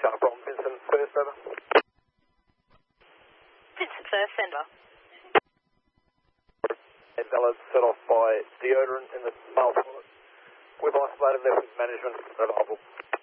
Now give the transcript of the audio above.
Channel from Vincent First, over. Vincent First, send off. Valid set off by deodorant in the male toilet. We've isolated left with management available.